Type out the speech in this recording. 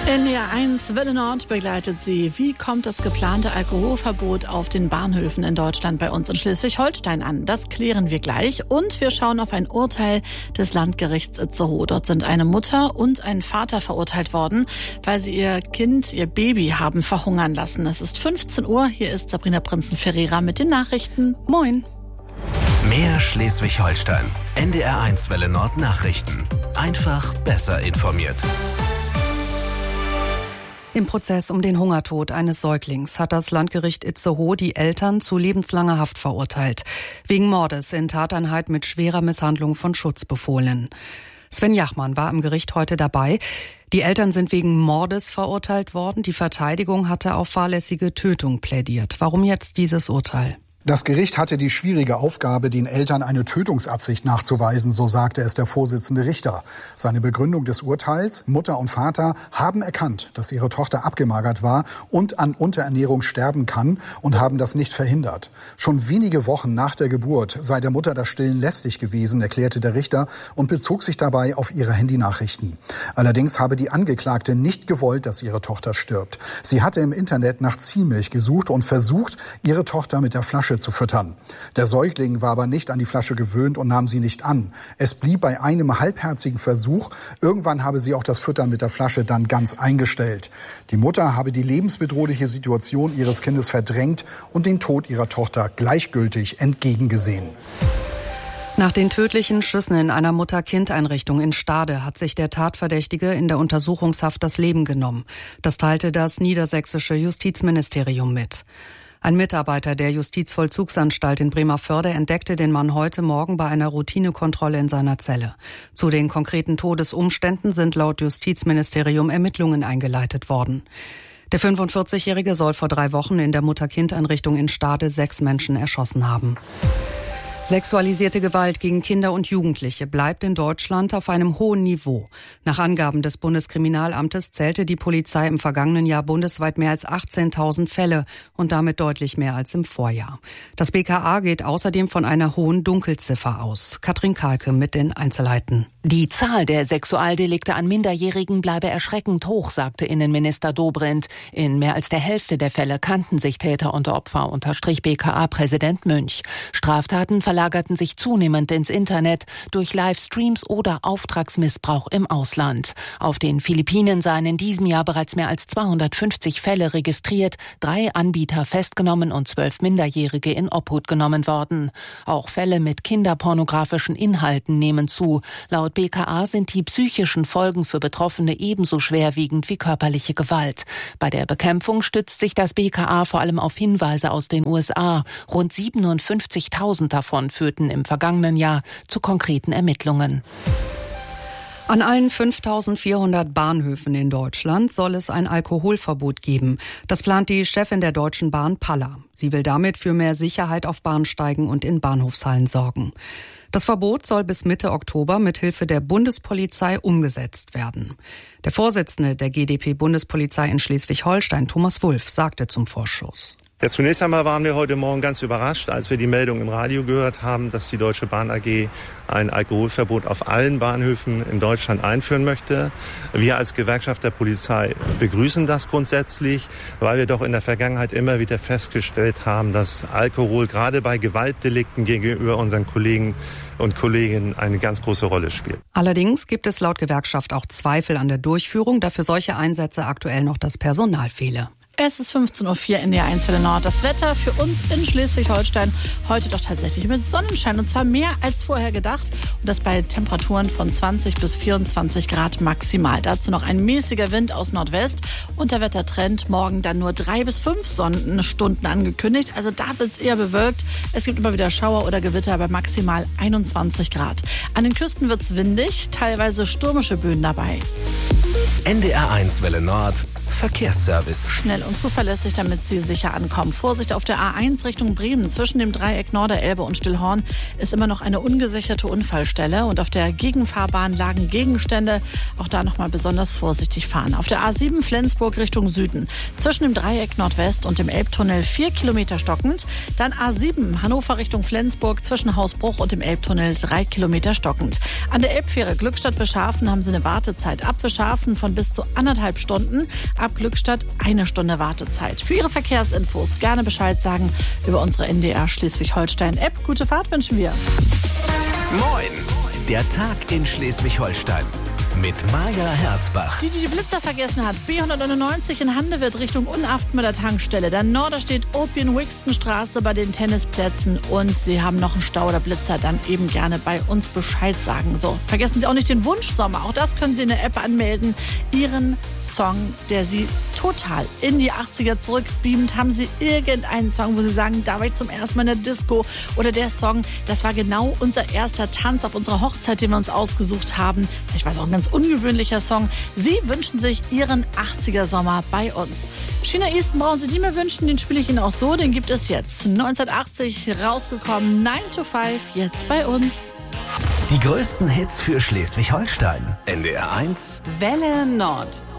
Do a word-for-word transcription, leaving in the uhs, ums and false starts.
N D R eins Welle Nord begleitet Sie. Wie kommt das geplante Alkoholverbot auf den Bahnhöfen in Deutschland bei uns in Schleswig-Holstein an? Das klären wir gleich. Und wir schauen auf ein Urteil des Landgerichts Itzehoe. Dort sind eine Mutter und ein Vater verurteilt worden, weil sie ihr Kind, ihr Baby haben verhungern lassen. Es ist fünfzehn Uhr. Hier ist Sabrina Prinzen-Ferreira mit den Nachrichten. Moin. Mehr Schleswig-Holstein. N D R eins Welle Nord Nachrichten. Einfach besser informiert. Im Prozess um den Hungertod eines Säuglings hat das Landgericht Itzehoe die Eltern zu lebenslanger Haft verurteilt. Wegen Mordes in Tateinheit mit schwerer Misshandlung von Schutzbefohlenen. Sven Jachmann war am Gericht heute dabei. Die Eltern sind wegen Mordes verurteilt worden. Die Verteidigung hatte auf fahrlässige Tötung plädiert. Warum jetzt dieses Urteil? Das Gericht hatte die schwierige Aufgabe, den Eltern eine Tötungsabsicht nachzuweisen, so sagte es der Vorsitzende Richter. Seine Begründung des Urteils: Mutter und Vater haben erkannt, dass ihre Tochter abgemagert war und an Unterernährung sterben kann und haben das nicht verhindert. Schon wenige Wochen nach der Geburt sei der Mutter das Stillen lästig gewesen, erklärte der Richter und bezog sich dabei auf ihre Handynachrichten. Allerdings habe die Angeklagte nicht gewollt, dass ihre Tochter stirbt. Sie hatte im Internet nach Ziehmilch gesucht und versucht, ihre Tochter mit der Flasche zu füttern. Der Säugling war aber nicht an die Flasche gewöhnt und nahm sie nicht an. Es blieb bei einem halbherzigen Versuch. Irgendwann habe sie auch das Füttern mit der Flasche dann ganz eingestellt. Die Mutter habe die lebensbedrohliche Situation ihres Kindes verdrängt und den Tod ihrer Tochter gleichgültig entgegengesehen. Nach den tödlichen Schüssen in einer Mutter-Kind-Einrichtung in Stade hat sich der Tatverdächtige in der Untersuchungshaft das Leben genommen. Das teilte das niedersächsische Justizministerium mit. Ein Mitarbeiter der Justizvollzugsanstalt in Bremervörde entdeckte den Mann heute Morgen bei einer Routinekontrolle in seiner Zelle. Zu den konkreten Todesumständen sind laut Justizministerium Ermittlungen eingeleitet worden. Der fünfundvierzigjährige soll vor drei Wochen in der Mutter-Kind-Einrichtung in Stade sechs Menschen erschossen haben. Sexualisierte Gewalt gegen Kinder und Jugendliche bleibt in Deutschland auf einem hohen Niveau. Nach Angaben des Bundeskriminalamtes zählte die Polizei im vergangenen Jahr bundesweit mehr als achtzehntausend Fälle und damit deutlich mehr als im Vorjahr. Das B K A geht außerdem von einer hohen Dunkelziffer aus. Katrin Kahlke mit den Einzelheiten. Die Zahl der Sexualdelikte an Minderjährigen bleibe erschreckend hoch, sagte Innenminister Dobrindt. In mehr als der Hälfte der Fälle kannten sich Täter und Opfer, unterstrich B K A-Präsident Münch. Straftaten verlagerten sich zunehmend ins Internet durch Livestreams oder Auftragsmissbrauch im Ausland. Auf den Philippinen seien in diesem Jahr bereits mehr als zweihundertfünfzig Fälle registriert, drei Anbieter festgenommen und zwölf Minderjährige in Obhut genommen worden. Auch Fälle mit kinderpornografischen Inhalten nehmen zu. Laut B K A sind die psychischen Folgen für Betroffene ebenso schwerwiegend wie körperliche Gewalt. Bei der Bekämpfung stützt sich das B K A vor allem auf Hinweise aus den U S A. Rund siebenundfünfzigtausend davon führten im vergangenen Jahr zu konkreten Ermittlungen. An allen fünftausendvierhundert Bahnhöfen in Deutschland soll es ein Alkoholverbot geben. Das plant die Chefin der Deutschen Bahn, Palla. Sie will damit für mehr Sicherheit auf Bahnsteigen und in Bahnhofshallen sorgen. Das Verbot soll bis Mitte Oktober mit Hilfe der Bundespolizei umgesetzt werden. Der Vorsitzende der G d P-Bundespolizei in Schleswig-Holstein, Thomas Wulff, sagte zum Vorschuss: Ja, zunächst einmal waren wir heute Morgen ganz überrascht, als wir die Meldung im Radio gehört haben, dass die Deutsche Bahn A G ein Alkoholverbot auf allen Bahnhöfen in Deutschland einführen möchte. Wir als Gewerkschaft der Polizei begrüßen das grundsätzlich, weil wir doch in der Vergangenheit immer wieder festgestellt haben, dass Alkohol gerade bei Gewaltdelikten gegenüber unseren Kollegen und Kolleginnen eine ganz große Rolle spielt. Allerdings gibt es laut Gewerkschaft auch Zweifel an der Durchführung, da für solche Einsätze aktuell noch das Personal fehle. Es ist fünfzehn Uhr vier in der eins Welle Nord. Das Wetter für uns in Schleswig-Holstein heute doch tatsächlich mit Sonnenschein und zwar mehr als vorher gedacht und das bei Temperaturen von zwanzig bis vierundzwanzig Grad maximal. Dazu noch ein mäßiger Wind aus Nordwest und der Wettertrend morgen dann nur drei bis fünf Sonnenstunden angekündigt. Also da wird es eher bewölkt. Es gibt immer wieder Schauer oder Gewitter bei maximal einundzwanzig Grad. An den Küsten wird es windig, teilweise stürmische Böen dabei. N D R eins Welle Nord Verkehrsservice. Schnell und zuverlässig, damit Sie sicher ankommen. Vorsicht auf der A eins Richtung Bremen. Zwischen dem Dreieck Norderelbe und Stillhorn ist immer noch eine ungesicherte Unfallstelle. Und auf der Gegenfahrbahn lagen Gegenstände. Auch da nochmal besonders vorsichtig fahren. Auf der A sieben Flensburg Richtung Süden. Zwischen dem Dreieck Nordwest und dem Elbtunnel vier Kilometer stockend. Dann A sieben Hannover Richtung Flensburg zwischen Hausbruch und dem Elbtunnel drei Kilometer stockend. An der Elbfähre Glückstadt-Wischhafen haben Sie eine Wartezeit ab Wischhafen von bis zu anderthalb Stunden. Ab Glückstadt eine Stunde Wartezeit. Für Ihre Verkehrsinfos gerne Bescheid sagen über unsere N D R Schleswig-Holstein-App. Gute Fahrt wünschen wir. Moin, der Tag in Schleswig-Holstein mit Maja Herzbach. Die, die die Blitzer vergessen hat, B hundertneunundneunzig in Handewitt Richtung Unaftmüller Tankstelle. Dann Norderstedt Opien-Wixton-Straße bei den Tennisplätzen und Sie haben noch einen Stau oder Blitzer, dann eben gerne bei uns Bescheid sagen. So, vergessen Sie auch nicht den Wunschsommer. Auch das können Sie in der App anmelden. Ihren Song, der Sie total in die achtziger zurückbeamt. Haben Sie irgendeinen Song, wo Sie sagen, da war ich zum ersten Mal in der Disco, oder der Song, das war genau unser erster Tanz auf unserer Hochzeit, den wir uns ausgesucht haben. Ich weiß auch, ein ganz ungewöhnlicher Song. Sie wünschen sich Ihren achtziger Sommer bei uns. China Easton, brauchen Sie die mir wünschen, den spiele ich Ihnen auch so, den gibt es jetzt. neunzehnhundertachtzig rausgekommen, nine to five, jetzt bei uns. Die größten Hits für Schleswig-Holstein. N D R eins Welle Nord.